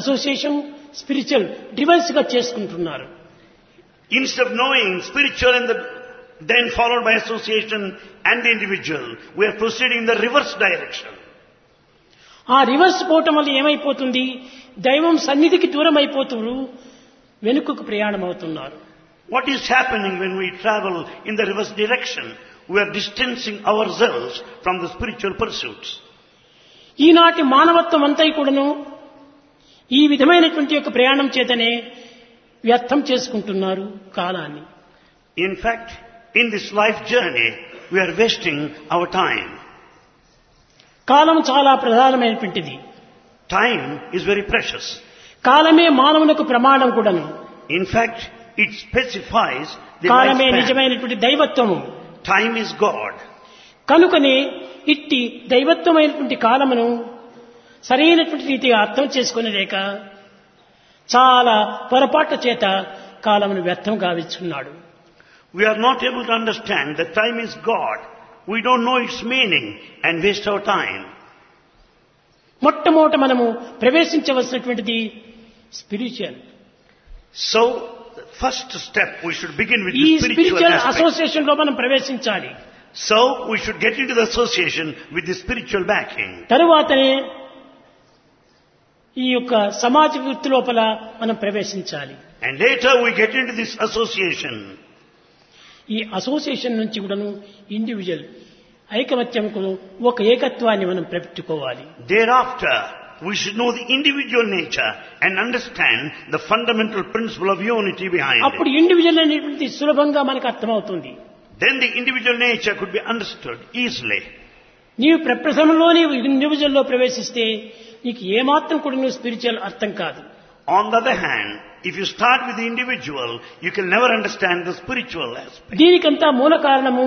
Association spiritual device గా చేసుకుంటున్నారు. Instead of knowing spiritual and then followed by association and the individual, we are proceeding in the reverse direction. ఆ reverse పోవటం వల్ల ఏమైపోతుంది, దైవం సన్నిధికి దూరం అయిపోతున్నారు, వెనుకకు ప్రయాణం అవుతున్నారు. What is happening when we travel in the reverse direction? We are distancing ourselves from the spiritual pursuits. ఈనాటి మానవత్వం అంతా కూడాను ఈ విధమైనటువంటి యొక్క ప్రయాణం చేతనే వ్యర్థం చేసుకుంటున్నారు కాలాన్ని. In fact, in this life journey, we are wasting our time. కాలం చాలా ప్రధానమైనటువంటిది. Time is very precious. కాలమే మానవునికి ప్రమాణం కూడాను. In fact, it specifies the కాలమే lifespan. నిజమైనటువంటి దైవత్వము. Time is God. కనుకనే ఇట్టి దైవత్వమైనటువంటి కాలమును సరైనటువంటి రీతిగా అర్థం చేసుకునేలేక చాలా పొరపాట్ల చేత కాలమును వ్యర్థం గావిస్తున్నాడు. We are not able to understand that time is God. We don't know its meaning and waste our time. మొట్టమొదట మనము ప్రవేశించవలసినటువంటిది spiritual. So, the first step we should begin with ఈ the spiritual spiritual aspect. Association లో మనం ప్రవేశించాలి. So, we should get into the association with the spiritual backing. తరువాతనే ఈ యొక్క సమాజ వృత్తి లోపల మనం ప్రవేశించాలి. And later we get into this association. ఈ అసోసియేషన్ నుంచి కూడాను ఇండివిజువల్ ఐకమత్యంకు ఒక ఏకత్వాన్ని మనం పెట్టుకోవాలి. Thereafter, we should know the individual nature and understand the fundamental principle of unity behind it. అప్పుడు ఇండివిజువల్ అనేటువంటి సులభంగా మనకు అర్థమవుతుంది. Then the individual nature could be understood easily. నీవు ప్రప్రథమంలోనే ఇండివిజువల్ లో ప్రవేశిస్తే నీకు ఏమాత్రం కూడా నువ్వు స్పిరిచువల్ అర్థం కాదు. On the other hand, if you start with the individual, you can never understand the spiritual aspect. దీనికంతా మూల కారణము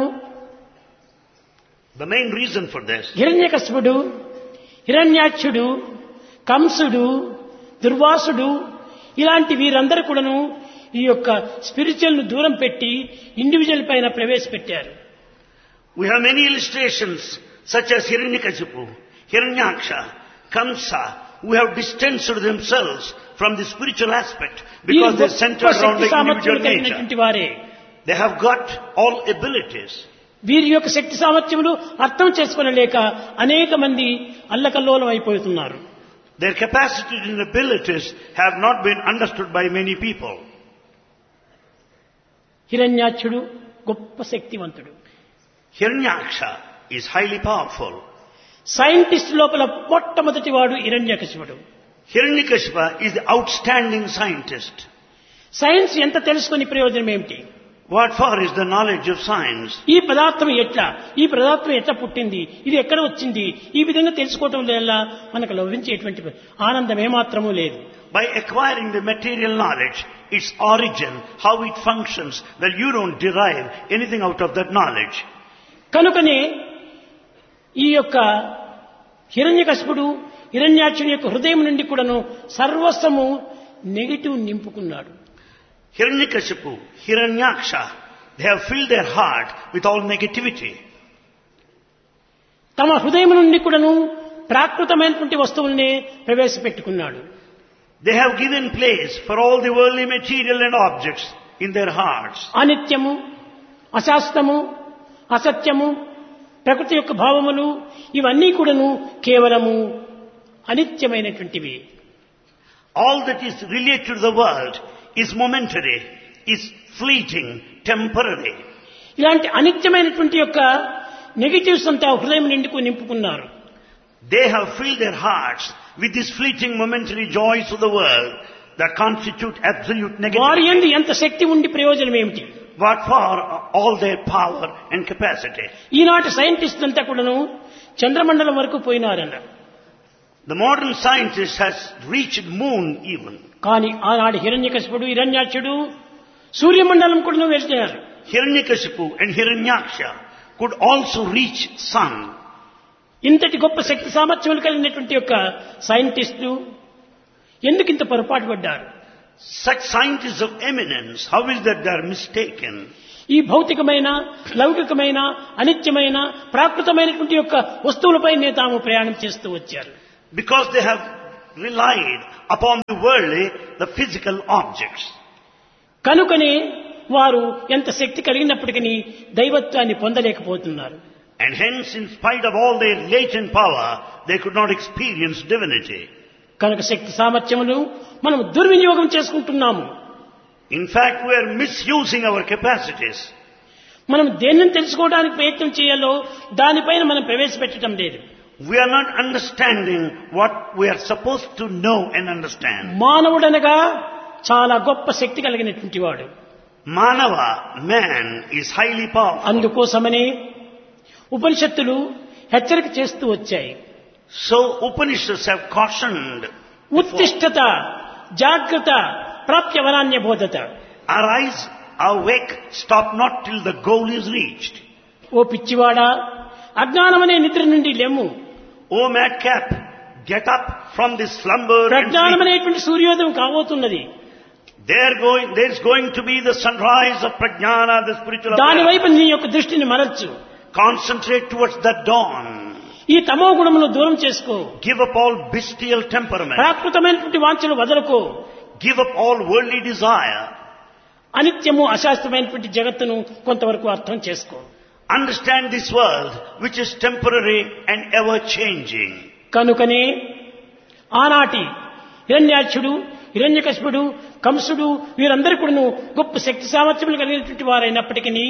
The main reason for this, హిరణ్యకశిపుడు, హిరణ్యాక్షుడు, కంసుడు, దుర్వాసుడు ఇలాంటి వీరందరూ కూడాను ఈ యొక్క స్పిరిచువల్ ను దూరం పెట్టి ఇండివిజువల్ పైన ప్రవేశపెట్టారు. we have many illustrations such as Hiranyakashipu, Hiranyaksha, Kamsa, who have distanced themselves from the spiritual aspect because they centered around the individual nature. వారే They have got all abilities. వీరి యొక్క శక్తి సామర్థ్యములు అర్థం చేసుకోలేక అనేక మంది అల్లకల్లోలం అయిపోతున్నారు. Their capacities and abilities have not been understood by many people. హిరణ్యాక్షుడు గొప్ప శక్తివంతుడు. Hiranyaksha is highly powerful. Scientist లోపల మొట్టమొదటి వాడు హిరణ్యకశిపుడు. Hiranyakashipu is the outstanding scientist. Science ఎంత తెలుసుకుని ప్రయోజనం ఏమిటి? What for is the knowledge of science? ఈ పదార్థం ఎట్లా పుట్టింది, ఇది ఎక్కడ వచ్చింది, ఈ విధంగా తెలుసుకోవటం వల్ల మనకు లభించేటువంటి ఆనందం ఏమాత్రమూ లేదు. By acquiring the material knowledge, its origin, how it functions, that you don't derive anything out of that knowledge. కనుకనే ఈ యొక్క హిరణ్యకశిపుడు హిరణ్యాక్షుని యొక్క హృదయం నుండి కూడాను సర్వస్వము negative నింపుకున్నాడు. Hiranyakashipu, Hiranyaksha, they have filled their heart with all negativity. తమ హృదయం నుండి కూడాను ప్రాకృతమైనటువంటి వస్తువుల్ని ప్రవేశపెట్టుకున్నాడు. They have given place for all the worldly material and objects in their hearts. అనిత్యము, అశాస్త్రము, అసత్యము, ప్రకృతి యొక్క భావములు ఇవన్నీ కూడాను కేవలము అనిత్యమైనటువంటివి. All that is related to the world is momentary, is fleeting, temporary. ఇలాంటి అనిత్యమైనటువంటి యొక్క నెగటివ్స్ అంతా హృదయం నింపుకున్నారు. They have filled their hearts with these fleeting momentary joys of the world that constitute absolute వారి negativity. యందు ఎంత శక్తి ఉండి ప్రయోజనం ఏమిటి? What for all their power and capacity? ఈనాటి సైంటిస్ట్ అంతా కూడాను చంద్రమండలం వరకు పోయినారన్న. The modern scientist has reached moon even. కానీ ఆనాడు హిరణ్యకశిపుడు హిరణ్యాక్షుడు సూర్యమండలం కూడా వెళ్తున్నారు. Hiranyakashipu and Hiranyaksha could also reach sun. ఇంతటి గొప్ప శక్తి సామర్థ్యములు కలిగినటువంటి యొక్క సైంటిస్టులు ఎందుకు ఇంత పొరపాటు పడ్డారు? Such scientists of eminence, how is that they are mistaken? ఈ భౌతికమైన లౌకికమైన అనిత్యమైన ప్రాకృతమైనటువంటి యొక్క వస్తువులపై తాము ప్రయాణం చేస్తూ వచ్చారు. Because they have relied upon the worldly, the physical objects. కనుకనే వారు ఎంత శక్తి కలిగినప్పటికీ దైవత్వాన్ని పొందలేకపోతున్నారు. And hence, in spite of all their latent power, they could not experience divinity. కనుక శక్తి సామర్థ్యమును మనం దుర్వినియోగం చేసుకుంటున్నాము. In fact, we are misusing our capacities. మనం దేనిని తెలుసుకోవడానికి ప్రయత్నం చేయాలో దానిపైన మనం ప్రవేశపెట్టడం లేదు. We are not understanding what we are supposed to know and understand. మానవుడనగా చాలా గొప్ప శక్తి కలిగినటువంటి వాడు. Manava, man, is highly powerful. అందుకోసమనే ఉపనిషత్తులు హెచ్చరిక చేస్తూ వచ్చాయి. So Upanishads have cautioned, ఉత్తిష్ఠత జాగ్రత్త ప్రాప్య వరాన్య బోధత. arise, awake, stop not till the goal is reached. ఓ పిచ్చివాడా, అజ్ఞానమనే నిద్ర నుండి లెమ్ము. O madcap, get up from this slumber and sleep. ప్రజ్ఞానమనేటువంటి సూర్యోదయం కాబోతున్నది. There's going to be the sunrise of prajnana, the spiritual దాని awareness. వైపు నీ యొక్క దృష్టిని మరల్చు. Concentrate towards that dawn. ఈ తమో గుణమును దూరం చేసుకో. Give up all bestial temperament. ప్రాకృతమైనటువంటి వాంఛలు వదలకు. Give up all worldly desire. అనిత్యము అశాశ్వతమైనటువంటి జగత్తును కొంతవరకు అర్థం చేసుకో. Understand this world, which is temporary and ever changing. కనుకనే ఆనాటి హిరణ్యాక్షుడు, హిరణ్యకశిపుడు, కంసుడు వీరందరూ కూడా గొప్ప శక్తి సామర్థ్యములు కలిగినటువంటి వారైనప్పటికీ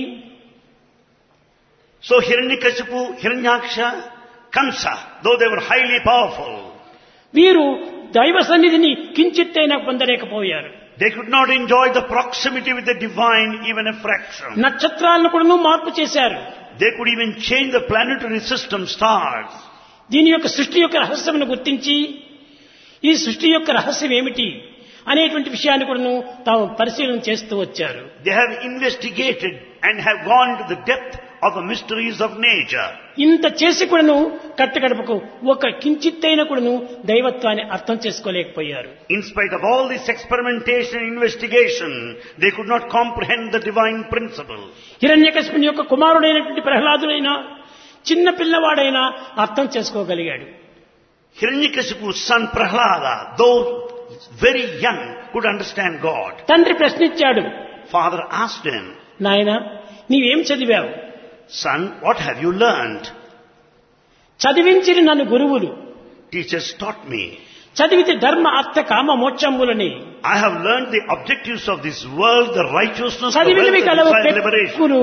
So Hiranyakashipu, Hiranyaksha, Kamsa, though they were highly powerful, వీరు దైవ సన్నిధిని కించిత్తైనా పొందలేకపోయారు. they could not enjoy the proximity with the divine even a fraction. నక్షత్రాలను కూడా మార్పు చేశారు. They could even change the planetary system, stars. దీని యొక్క సృష్టి యొక్క రహస్యమును గుర్తించి ఈ సృష్టి యొక్క రహస్యం ఏమిటి అనేటువంటి విషయాన్ని కూడా తాము పరిశీలన చేస్తూ వచ్చారు. They have investigated and have gone to the depth of the mysteries of nature. ఇంత చేసి కూడాను కట్టగడపకు ఒక కించిత్తైన కూడాను దైవత్వాన్ని అర్థం చేసుకోలేకపోయారు. In spite of all this experimentation and investigation, they could not comprehend the divine principle. హిరణ్యకశిపుని యొక్క కుమారుడైనటువంటి ప్రహ్లాదుడైనా చిన్న పిల్లవాడైనా అర్థం చేసుకోగలిగాడు. Hiranyakashipu's son Prahlada, though very young, could understand God. తండ్రి ప్రశ్నించాడు, Father asked him, నాయనా నీవేం చదివావు? Son, what have you learned? చదివించిరి నన్ను గురువులు, Teachers taught me. చదివితే ధర్మ అర్థ కామ మోక్షములని. I have learned the objectives of this world, the righteousness, the చదివినవి wealth, కలవు and desire liberation. పెక్కులు,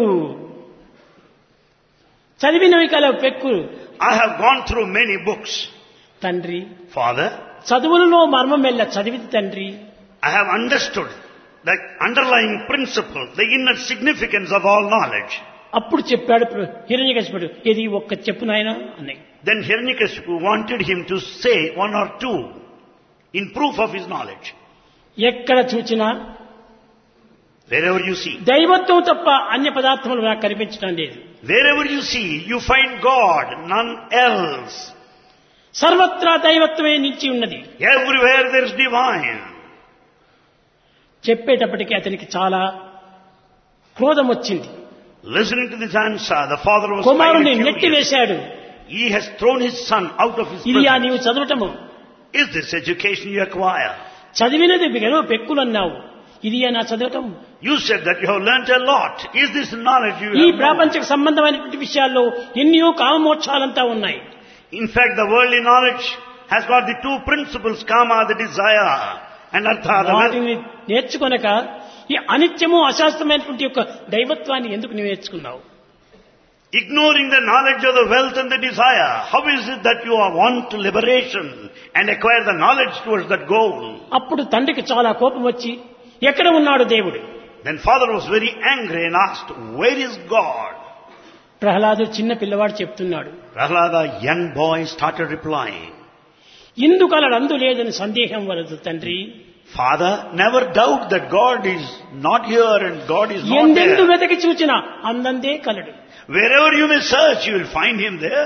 చదివినవి కలవు పెక్కులు. I have gone through many books. తండ్రి Father, చదువులలో మర్మం ఎల్ల చదివిది తండ్రి. I have understood the underlying principle, the inner significance of all knowledge. అప్పుడు చెప్పాడు హిరణ్యకశిపుడు, ఇది ఒక్క చెప్పు నాయనా అని. Then Hiranyakashipu wanted him to say one or two in proof of his knowledge. ఎక్కడ చూచినా Wherever you see. దైవత్వం తప్ప అన్య పదార్థములు నాకు కనిపించడం లేదు. Wherever you see, you find God, none else. సర్వత్రా దైవత్వమే నిలిచి ఉన్నది. Everywhere there is divine. చెప్పేటప్పటికి అతనికి చాలా క్రోధం వచ్చింది. Listening to this answer, the father was కుమారుని highly నెట్టి furious. వేశాడు. He has thrown his son out of his ఇదియా prison. నీవు చదవటము? Is this education you acquire? చదివినది గెలవ పెక్కులు అన్నావు, ఇదియా నా చదవటం? You said that you have learnt a lot. Is this knowledge you ఈ have known? ప్రాపంచక సంబంధమైనటువంటి విషయాల్లో ఎన్నో కామమోక్షాలంతా ఉన్నాయి. In fact, the worldly knowledge has got the two principles, kama, the desire, and artha, the wealth. వాటిని నేర్చుకొనక ఈ అనిత్యము అశాస్త్రమైనటువంటి యొక్క దైవత్వాన్ని ఎందుకు నువ్వు నేర్చుకున్నావు? Ignoring the knowledge of the wealth and the desire, how is it that you are want to liberation and acquire the knowledge towards that goal? అప్పుడు తండ్రికి చాలా కోపం వచ్చి, ఎక్కడ ఉన్నాడు దేవుడు? Then father was very angry and asked, where is God? Prahlad చిన్న పిల్లవాడు చెప్తున్నాడు, Prahlada, young boy, started replying, ఇందుకు అలా అందు లేదని సందేహం వలదు తండ్రి. Father, never doubt that God is not here and God is not ఎందెందు there. వెతకి చూచినా అందందే కలడు. Wherever you may search, you will find him there.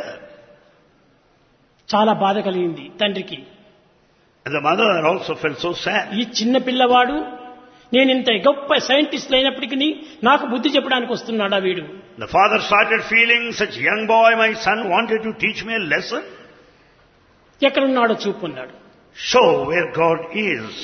చాలా బాధ కలిగింది తండ్రికి. And the mother also felt so sad. ఈ చిన్న పిల్లవాడు నేను ఇంత గొప్ప సైంటిస్ట్ అయినప్పటికీ నాకు బుద్ధి చెప్పడానికి వస్తున్నాడా వీడు? The father started feeling, such young boy, my son wanted to teach me a lesson. ఎక్కడున్నాడో చూపున్నాడు. show where God is.